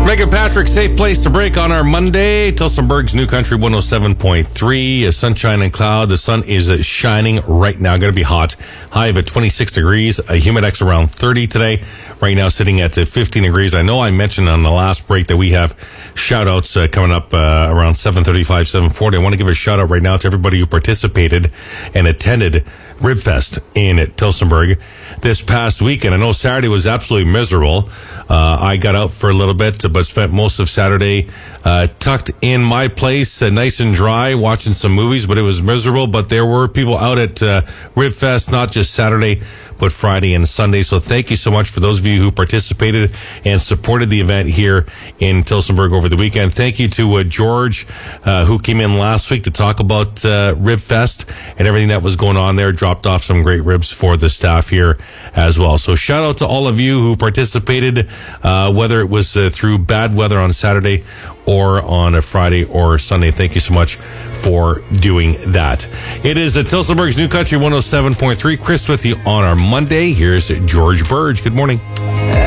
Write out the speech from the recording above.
Megan Patrick, safe place to break on our Monday. Tilsonburg's New Country 107.3. Sunshine and cloud. The sun is shining right now. Going to be hot. High of at 26 degrees. A humidex around 30 today. Right now sitting at 15 degrees. I know I mentioned on the last break that we have shout outs coming up around 7:35, 7:40. I want to give a shout out right now to everybody who participated and attended Ribfest in Tilsonburg this past weekend. I know Saturday was absolutely miserable. I got out for a little bit, but spent most of Saturday tucked in my place, nice and dry, watching some movies, but it was miserable. But there were people out at Ribfest, not just Saturday, but Friday and Sunday. So thank you so much for those of you who participated and supported the event here in Tilsonburg over the weekend. Thank you to George, who came in last week to talk about Ribfest and everything that was going on there. Dropped off some great ribs for the staff here as well. So shout out to all of you who participated, whether it was through bad weather on Saturday or on a Friday or Sunday. Thank you so much for doing that. It is Tilsonburg's New Country 107.3. Chris with you on our Monday. Here's George Burge. Good morning.